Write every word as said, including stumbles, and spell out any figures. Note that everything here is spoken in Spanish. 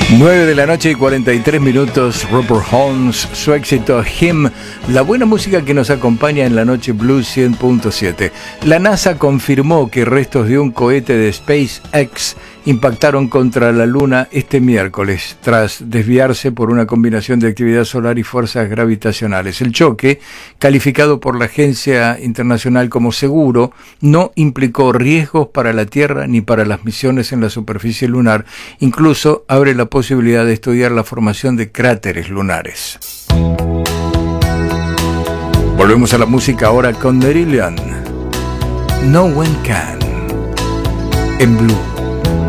nueve de la noche y cuarenta y tres minutos, Robert Holmes, su éxito Him, la buena música que nos acompaña en la noche Blues cien punto siete. La NASA confirmó que restos de un cohete de SpaceX impactaron contra la Luna este miércoles, tras desviarse por una combinación de actividad solar y fuerzas gravitacionales. El choque, calificado por la Agencia Internacional como seguro, no implicó riesgos para la Tierra ni para las misiones en la superficie lunar. Incluso abre la posibilidad de estudiar la formación de cráteres lunares. Volvemos a la música ahora con Marillion. No One Can, en Blue.